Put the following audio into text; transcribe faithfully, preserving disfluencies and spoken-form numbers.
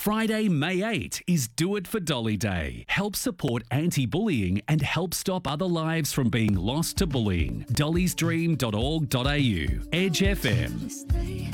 Friday, May eighth is Do It for Dolly Day. Help support anti-bullying and help stop other lives from being lost to bullying. dollys dream dot org dot a u. Edge F M.